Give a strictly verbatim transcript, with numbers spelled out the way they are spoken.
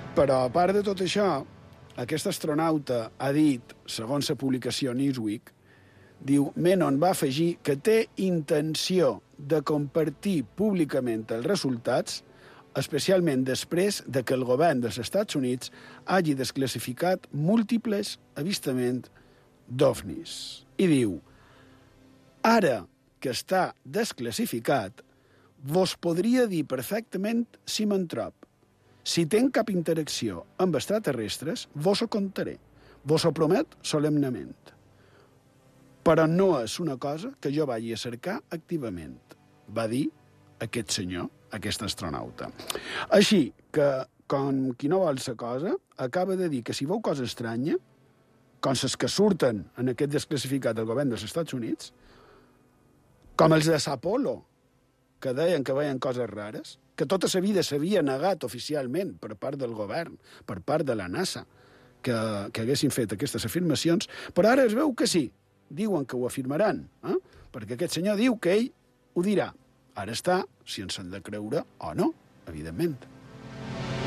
Però, a part de tot això, aquest astronauta ha dit, segons la publicació Newsweek, diu, Menon va afegir que té intenció de compartir públicament els resultats, especialment després de que el govern dels Estats Units hagi desclassificat múltiples avistaments d'ovnis. I diu, ara que està desclassificat, vos podria dir perfectament si me'n trob. Si tenc cap interacció amb extraterrestres, vos ho contaré. Vos ho promet solemnament. Però no és una cosa que jo vagi a cercar activament, va dir aquest senyor, aquest astronauta. Així que, com qui no vol sa cosa, acaba de dir que si veu cosa estranya, com les que surten en aquest desclassificat del govern dels Estats Units, com els de S'Apolo, que deien que veien coses rares, que tota la vida s'havia negat oficialment per part del govern, per part de la NASA, que, que haguessin fet aquestes afirmacions, però ara es veu que sí, diuen que ho afirmaran, eh? Perquè aquest senyor diu que ell ho dirà. Ara està si ens han de creure o no, evidentment.